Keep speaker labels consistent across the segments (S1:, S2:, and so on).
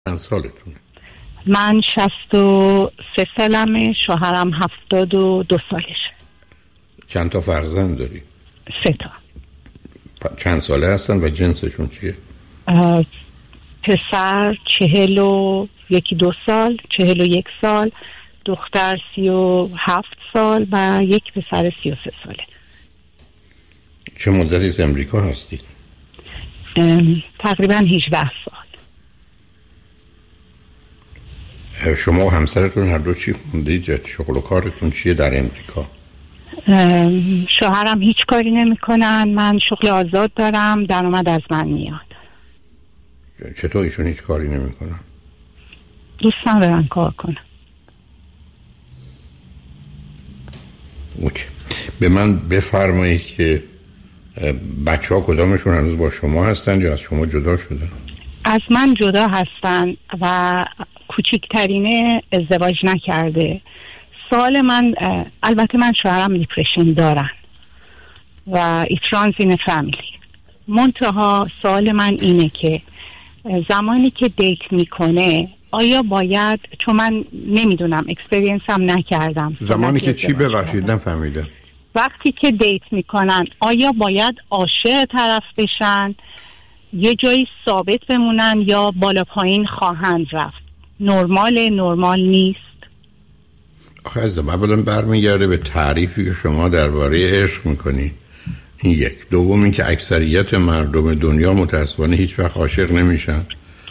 S1: چند سالتونه؟
S2: من 63 سالمه، شوهرم 72 سالشه.
S1: چند تا فرزند داری؟
S2: 3 تا.
S1: چند ساله هستن و جنسشون چیه؟
S2: پسر 41 سال، 41 سال، دختر 37 سال و یک پسر 33 ساله.
S1: چه مدتی از امریکا هستید؟
S2: تقریبا 18 سال.
S1: شما و همسرتون هر دو چی خوندید؟ شغل و کارتون چیه در امریکا؟
S2: شوهرم هیچ کاری نمی کنن، من شغل آزاد دارم، درآمد از من میاد.
S1: چطور ایشون هیچ کاری نمی کنن؟
S2: دوست ندارن کار کنن.
S1: اوکی. به من بفرمایید که بچه ها کدامشون هنوز با شما هستن یا از شما جدا شدن؟
S2: از من جدا هستن و کوچکترینه ازدواج نکرده. سوال من، البته من شوهرم دیپرشن دارن و it runs in a family. منتها سوال من اینه که زمانی که دیت میکنه آیا باید، چون من نمیدونم اکسپریانس هم نکردم،
S1: زمانی که چی ببخشید نفهمیدم.
S2: وقتی که دیت میکنن آیا باید عاشق طرف بشن، یه جایی ثابت بمونن یا بالا پایین خواهند رفت؟ نرمال نیست؟
S1: آخه عزیزم اولا برمیگرده به تعریفی که شما درباره عشق میکنی. این یک. دوم این که اکثریت مردم دنیا متاسفانه هیچ وقت عاشق نمیشن.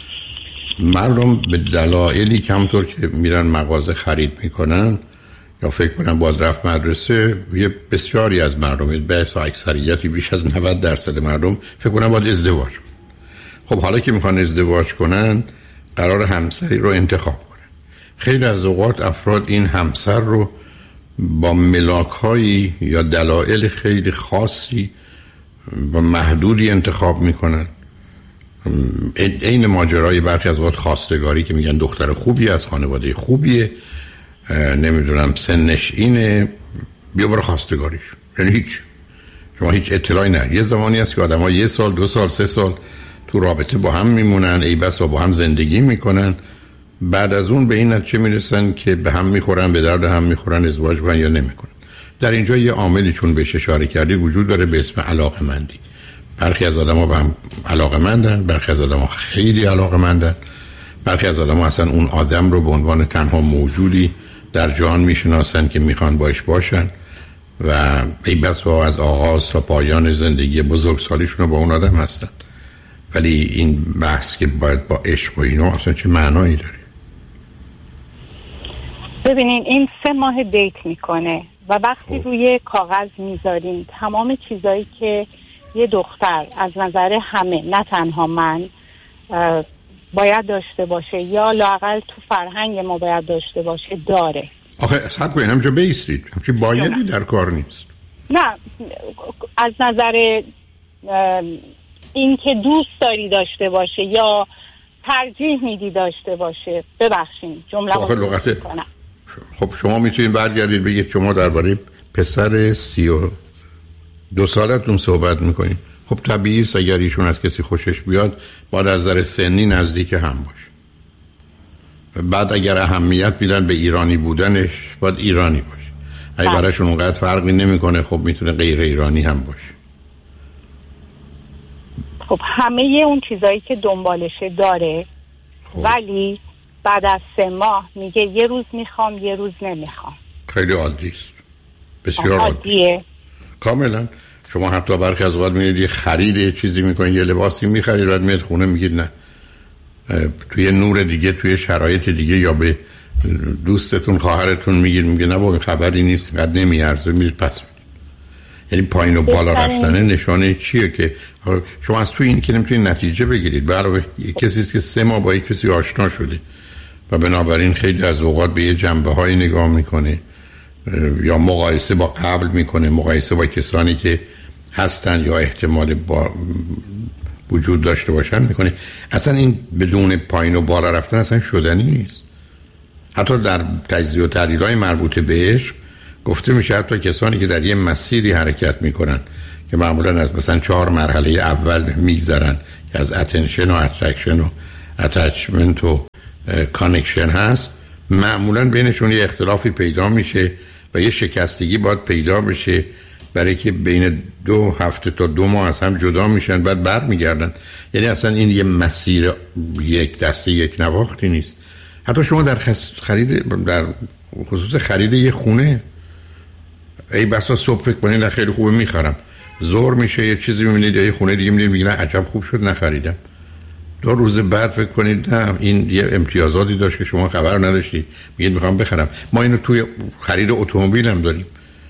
S1: مردم به دلایلی که همطور که میرن مغازه خرید میکنن یا فکر کنن باید رفت مدرسه، یه بسیاری از مردم، بس اکثریتی بیش از 90% مردم فکر کنن باید ازدواج کنن. خب حالا که میخوان ازدواج کنن قرار همسری رو انتخاب کنن. خیلی از اوقات افراد این همسر رو با ملاک‌هایی یا دلایل خیلی خاصی و محدودی انتخاب میکنن. این ماجرای برخی از اوقات خواستگاری که میگن دختر خوبی از خانواده خوبیه، نمیدونم سنش اینه، بیا برو خواستگاریش. یعنی هیچ، شما هیچ اطلاعی نه. یه زمانی هست که آدم ها 1 سال 2 سال 3 سال تو رابطه با هم میمونن، ای بس با هم زندگی میکنن، بعد از اون به این نتیجه میرسن که به هم میخورن، به درد هم میخورن، ازدواج کنن یا نمیکنن. در اینجا یه عاملی چون بهش اشاره کردی وجود داره به اسم علاقه‌مندی. برخی از آدم‌ها به هم علاقه‌مندن، برخی از آدم‌ها خیلی علاقه‌مندن، برخی از آدم‌ها اصلا اون آدم رو به عنوان تنها موجودی در جهان میشناسن که میخوان باش باشن و ای بس از آغاز تا پایان زندگی بزرگسالیشون با اون آدم هستن. ولی این بحث که باید با عشق و اینا اصلا چه معنایی داره؟
S2: ببینین این 3 ماه دیت میکنه و وقتی روی کاغذ میذارین تمام چیزایی که یه دختر از نظر همه، نه تنها من، باید داشته باشه یا لااقل تو فرهنگ ما باید داشته باشه داره.
S1: آخه صبر کنین، همینجا بیستید، همچی بایدی در کار نیست.
S2: نه، از نظر این که دوست داری داشته باشه یا ترجیح میدی داشته باشه. ببخشید جمله
S1: آخه لغت. خب شما میتونید برگردید بگید شما درباره پسر 32 سالتون صحبت میکنید. خب طبیعی است اگر ایشون از کسی خوشش بیاد باید از نظر سنی نزدیک هم باشه. بعد اگر اهمیت میدن به ایرانی بودنش باید ایرانی باشه. اگه براشون اونقدر فرقی نمیکنه خب میتونه غیر ایرانی هم باشه.
S2: خب همه اون چیزایی که دنبالشه داره. خب. ولی بعد از 3 ماه میگه یه روز میخوام یه روز نمیخوام.
S1: خیلی عادی است، بسیار عادیه. کاملا. شما حتی برخی از اوقات میرید یه خرید یه چیزی میکنید، یه لباسی میخرید بعد میاد خونه میگید نه، توی نور دیگه، توی شرایط دیگه، یا به دوستتون خواهرتون میگید، میگه نه با این خبری نیست، قد نمیارزه، میرید پس. یعنی پایین و بالا رفتنه نشانه چیه که شما از توی این که نمیتونید نتیجه بگیرید. برای یک کسی که 3 ماه با یک کسی آشنا شده و بنابراین خیلی از اوقات به یه جنبه‌های نگاه میکنه یا مقایسه با قبل میکنه، مقایسه با کسانی که هستن یا احتمال با وجود داشته باشن میکنه. اصلا این بدون پایین و بالا رفتن اصلا شدنی نیست. حتی در تجزیه و تحلیل‌های مربوط به عشق گفته میشه حتی کسانی که در یه مسیری حرکت میکنن که معمولا از مثلا 4 مرحله اول میگذرن که از اتنشن و اترکشن و اتچمنت و کانکشن هست، معمولا بینشون یه اختلافی پیدا میشه و یه شکستگی باید پیدا بشه برای که بین 2 هفته تا 2 ماه از هم جدا میشن، بعد برمیگردن. یعنی اصلا این یه مسیر یک دسته یک نواختی نیست. حتی شما در در خصوص خرید یه خونه، ای بسا صبح فکر کنید خیلی خوبه میخرم، ظهر میشه یه چیزی میبینید یه خونه دیگه میبینید میگن عجب خوب شد نخریدم. 2 روز بعد فکر کنید نه این یه امتیازاتی داشت که شما خبر نداشتید، میگید میخوام بخرم. ما اینو توی خرید اتومبیل هم داریم،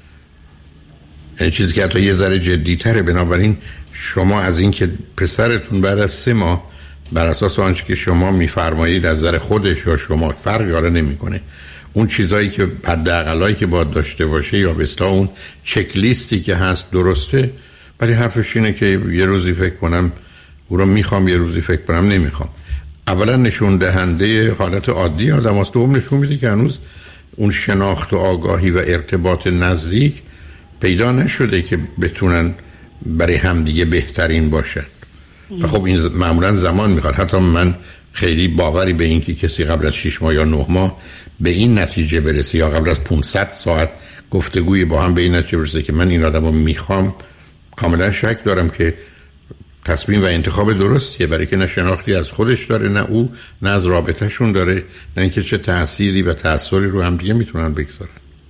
S1: یعنی چیزی که حتی یه ذره جدی‌تره. بنابراین شما از این که پسرتون بعد از 3 ماه بر اساس آنچه که شما میفرمایید از نظر خودش یا شما فرقی حالا نمیکنه، اون چیزایی که حداقلایی که باید داشته باشه یا به اصطلاح اون چک لیستی که هست درسته، ولی حرفش اینه که یه روزی فکر کنم او رو میخوام، یه روزی فکر کنم نمیخوام. اولا نشون دهنده حالت عادی آدم هست، دوم نشون میده که هنوز اون شناخت و آگاهی و ارتباط نزدیک پیدا نشده که بتونن برای همدیگه بهترین باشن. و خب این معمولا زمان میخواد. حتی من خیلی باوری به این که کسی قبل از 6 ماه یا 9 ماه به این نتیجه برسه یا قبل از 500 ساعت گفتگوی با هم به این نتیجه برسه که من این آدم رو میخوام، کاملا شک دارم که تصمیم و انتخاب درستیه، برای که نه شناختی از خودش داره، نه او، نه از رابطهشون داره، نه اینکه چه تأثیری و تأثیری رو هم دیگه میتونن بگذارن.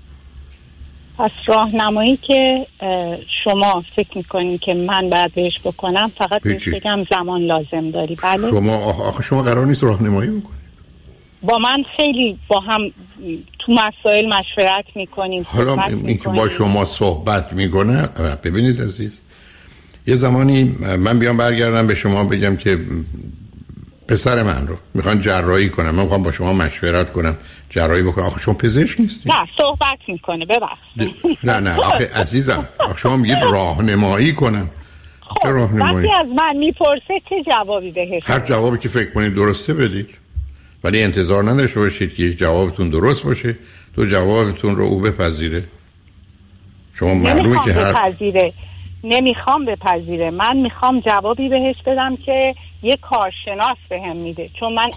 S2: پس راهنمایی که شما فکر میکنین که من باید بهش بکنم، فقط بهش بگم زمان لازم داری. بله
S1: شما قرار نیست راهنمایی بکنید؟
S2: با من خیلی با هم تو مسائل مشورت میکنیم.
S1: حالا این که با شما صحبت میکنه، ببینید عزیز، یه زمانی من بیام برگردم به شما بگم که پسر من رو میخوان جراحی کنم، من میخوام با شما مشورت کنم جراحی بکنم. آخه شما پزشک نیستید.
S2: نه صحبت میکنه، ببخشید.
S1: نه آخه عزیزم، آخه شما میگید راهنمایی کنم.
S2: خب وقتی از من میپرسه چه جوابی بهش؟
S1: هر جوابی که فکر کنید درسته بدید، ولی انتظار نداشته باشید که یک جوابتون درست باشه تو جوابتون رو او بپذیره. شما معلومه که
S2: نمیخوام بپذیره. من میخوام جوابی بهش بدم که یه کارشناس بهم میده، چون من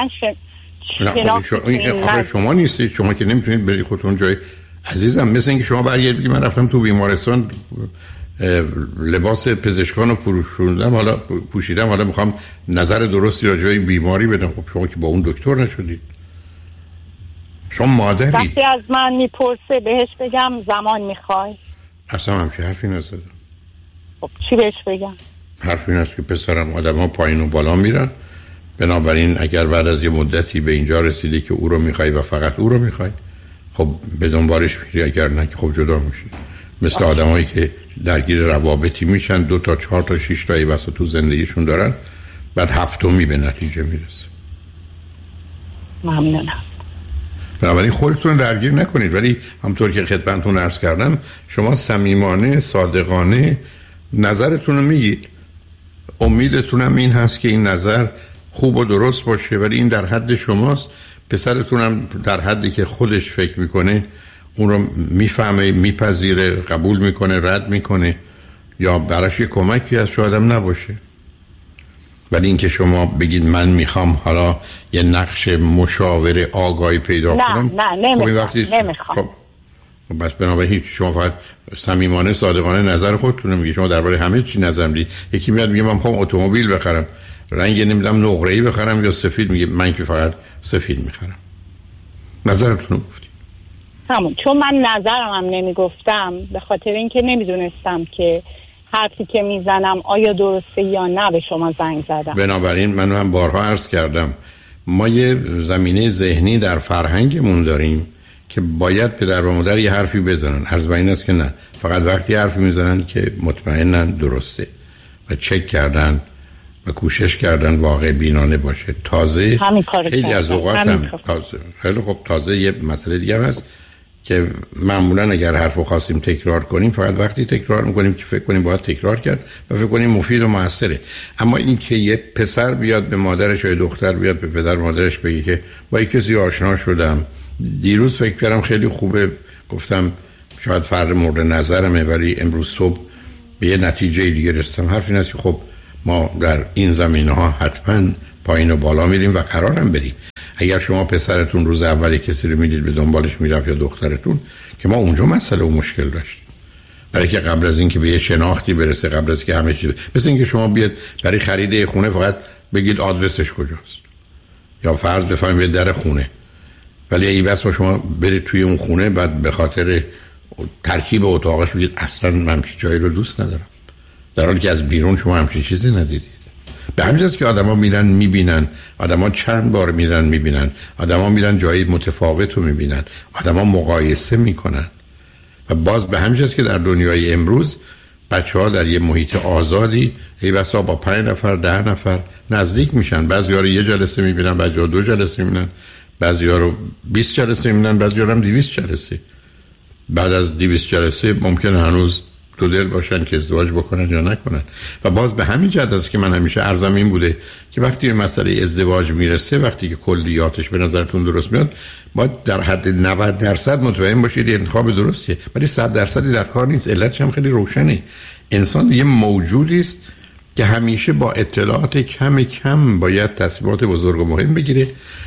S1: اصلا شما نیستید. شما که نمیتونید بری خودتون جای. عزیزم مثل اینکه شما برگردید بگید من رفتم تو بیمارستان لباس پزشکان رو پوشیدم، حالا میخوام نظر درستی راجع به بیماری بدم. خب شما که با اون دکتر نشدید، شما مادرید.
S2: وقتی از من میپرسه بهش بگم زمان میخوای؟
S1: اصلا همچه حرفی نزدم.
S2: خب چی بهش بگم؟
S1: حرف این است که پسرم آدم ها پایین و بالا میرن، بنابراین اگر بعد از یه مدتی به اینجا رسیدی که او رو میخوای و فقط او رو میخوای، خب به دنبالش میری، اگر نه که خب جدا میشی. مثل آدم هایی که درگیر روابطی میشن 2 تا 4 تا 6 تا بسا تو زندگیشون دارن، بعد 7می به نتیجه میرسه.
S2: ممنونم.
S1: بنابراین خودتون درگیر نکنید، ولی همطور که خدمتتون عرض کردم شما صمیمانه صادقانه نظرتون رو میگید. امیدتونم این هست که این نظر خوب و درست باشه، ولی این در حد شماست. پسرتونم در حدی که خودش فکر میکنه اون رو میفهمه، میپذیره، قبول میکنه، رد میکنه، یا براش یه کمکی از شاید هم نباشه. ولی اینکه شما بگید من میخوام حالا یه نقش مشاور آگاهی پیدا کنم،
S2: نمیخوام.
S1: خب بس بنابراین هیچ، شما فقط صمیمانه صادقانه نظر خودتون رو میگی. شما درباره همه چی نظر میدید. یکی میاد میگه من میخوام اتومبیل بخرم، رنگ نمیدونم نقره‌ای بخرم یا سفید، میگه من که فقط سفید میخرم. نظرتون رو گفتید.
S2: همون چون من نظرم هم نمیگفتم به خاطر اینکه نمیدونستم که حرفی که میزنم آیا درسته یا نه به شما زنگ زدم.
S1: بنابراین من هم بارها عرض کردم ما یه زمینه ذهنی در فرهنگمون داریم که باید پدر و مادر یه حرفی بزنن. عرض بر این است که نه، فقط وقتی حرفی میزنن که مطمئنن درسته و چک کردن و کوشش کردن واقع بینانه باشه. تازه خیلی از اوقات هم خیلی خب تازه یه مسئله دیگه هست که معمولا اگر حرفو خواستیم تکرار کنیم فقط وقتی تکرار میکنیم که فکر کنیم باید تکرار کرد و فکر کنیم مفید و موثره. اما این که یه پسر بیاد به مادرش یا دختر بیاد به پدر مادرش بگه که با یک کسی آشنا شدم، دیروز فکر کردم خیلی خوبه، گفتم شاید فرد مورد نظرمه، ولی امروز صبح به یه نتیجه دیگه رسیدم. حرف این است که خب ما در این زمینه ها حتما پایین و بالا میریم و قرارم بریم. اگر شما پسرتون روز اولی کسی رو میدید به دنبالش میرفت یا دخترتون، که ما اونجا مسئله و مشکل داشتیم. برای که قبل از اینکه به یه شناختی برسه، قبل از که همه چیز، مثل اینکه شما بیاد برای خرید خونه فقط بگید آدرسش کجاست، یا فرض بفرمایید در خونه، ولی ای بس با شما برید توی اون خونه بعد به خاطر ترکیب اتاقش بگید اصلا من همچین جایی رو دوست ندارم، در حالی که از بیرون شما همچین چیزی ندیدید. به همین جاست که آدما میرن میبینن، آدما چند بار میرن میبینن، آدما میرن جایی متفاوت رو میبینن، آدما مقایسه میکنن. و باز به همین جاست که در دنیای امروز بچه‌ها در یه محیط آزادی ای بسا با 5 نفر 10 نفر نزدیک میشن. بعضی‌ها رو یه جلسه میبینن، بعضی‌ها 2 جلسه میبینن، بعضی‌ها رو 20 جلسه میبینن، بعضی‌ها هم 200 جلسه. بعد از 200 جلسه ممکنه هنوز دو دل باشن که ازدواج بکنن یا نکنن. و باز به همین جهت است که من همیشه عرضم این بوده که وقتی به مسئله ازدواج میرسه، وقتی که کلیاتش به نظرتون درست میاد، باید در حد 90% مطمئن باشید انتخاب درستیه. ولی 100% در کار نیست. علتش هم خیلی روشنه. انسان یه موجودی است که همیشه با اطلاعات کم باید تصمیمات بزرگ و مهم بگیره.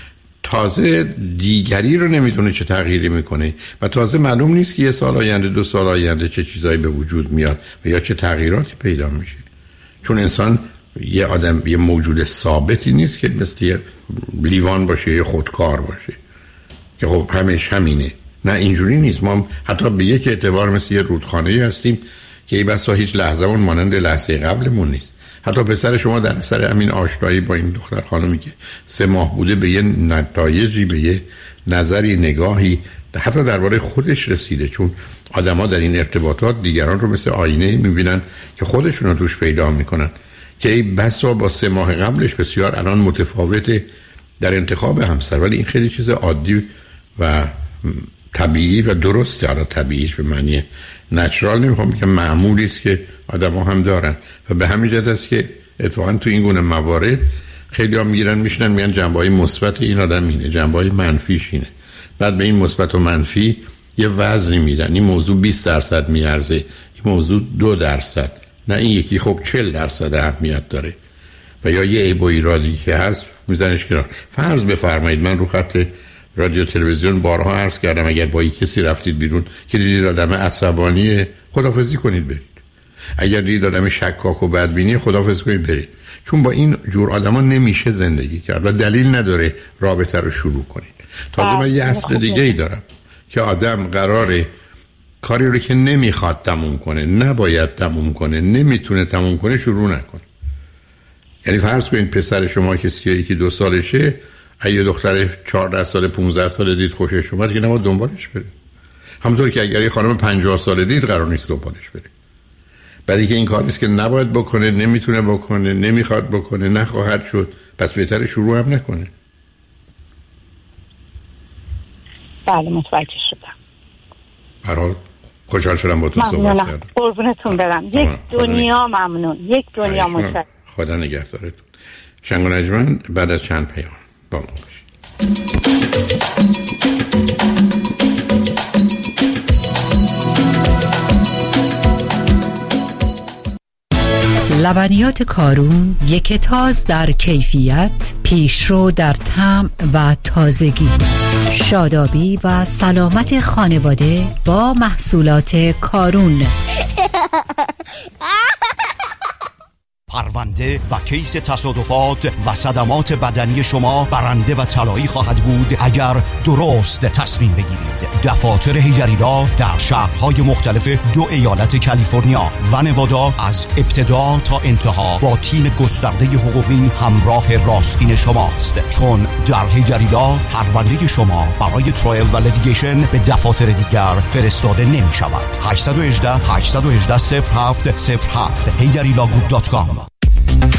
S1: تازه دیگری رو نمیدونه چه تغییری میکنه و تازه معلوم نیست که 1 سال آینده 2 سال آینده چه چیزایی به وجود میاد و یا چه تغییراتی پیدا میشه. چون انسان یه آدم، یه موجود ثابتی نیست که مثل یه لیوان باشه یا خودکار باشه که خب همش همینه. نه، اینجوری نیست. ما حتی به یک اعتبار مثل یه رودخانه‌ای هستیم که ای بسا هیچ لحظه‌مون مانند لحظه قبلمون نیست. حتی پسر شما در اثر همین آشنایی با این دختر خانمی که 3 ماه بوده به یه نتایجی، به یه نظری، نگاهی حتی درباره خودش رسیده. چون آدم‌ها در این ارتباطات دیگران رو مثل آینه می‌بینن که خودشون رو توش پیدا می‌کنن، که ای بسا با 3 ماه قبلش بسیار الان متفاوته در انتخاب همسر. ولی این خیلی چیز عادی و طبیعی و درسته. حالا طبیعیش به معنی نچرال نمیخوام که معمولی است که آدم‌ها هم دارن. و به همین جهت است که اتفاقا تو این گونه موارد خیلی‌ها میگیرن میشنن میگن جنبه‌های مثبت این آدم اینه، جنبه‌های منفیش اینه. بعد به این مثبت و منفی یه وزنی میدن. این موضوع 20% میارزه، این موضوع 2%. نه، این یکی خب 40% اهمیت داره. و یا یه عیب و ایرادی که هست میزنش کنار. فرض بفرمایید من رو خط رادیو تلویزیون بارها عرض کردم اگر با کسی رفتید بیرون که دیدید آدم عصبانی، خداحافظی کنید برید. اگر دیدید آدم شکاک و بدبینی، خداحافظی کنید برید. چون با این جور آدما نمیشه زندگی کرد و دلیل نداره رابطه رو شروع کنید. تازه من یه اصل دیگه ای دارم که آدم قراره کاری رو که نمیخواد تموم کنه، نباید تموم کنه، نمیتونه تموم کنه، شروع نکنه. یعنی فرض کنید پسر شما که 31-2 سالشه، اگه دختر 14 سال 15 سال دید خوشش اومد که نباید دنبالش بره. همونطور که اگر یه خانم 50 سال دید قرار نیست دنبالش بره. بعدی که این کار نیست که نباید بکنه، نمیتونه بکنه، نمیخواد بکنه، نخواهد شد، پس بهتره شروع هم نکنه.
S2: بله، متوجه شدم.
S1: هر حال خوشحال شدم با تو صحبت کردم.
S2: قربونتون برم. یک دنیا ممنون. یک دنیا متشکرم.
S1: خدا نگهدارتون. شنگ و نجمن بعد از چند پیام با ما باشید.
S3: لبنیات کارون، یک تاز در کیفیت، پیشرو در طعم و تازگی. شادابی و سلامت خانواده با محصولات کارون.
S4: پرونده و کیس تصادفات و صدمات بدنی شما برنده و طلایی خواهد بود اگر درست تصمیم بگیرید. دفاتر حیدری‌لا در شهرهای مختلف 2 ایالت کالیفرنیا و نوادا از ابتدا تا انتها با تیم گسترده حقوقی همراه راستین شماست. چون در حیدری‌لا پرونده شما برای ترایل و لیتیگیشن به دفاتر دیگر فرستاده نمی شود. 818 818 0707 HeyDariLawGroup.com.